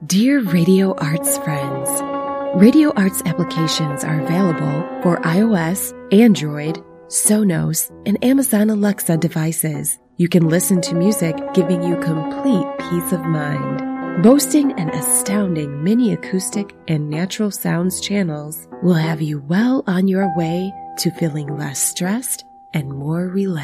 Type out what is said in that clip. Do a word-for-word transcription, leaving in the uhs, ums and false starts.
Dear Radio Arts friends, Radio Arts applications are available for iOS, Android, Sonos, and Amazon Alexa devices. You can listen to music, giving you complete peace of mind. Boasting an astounding mini acoustic and natural sounds channels will have you well on your way to feeling less stressed and more relaxed.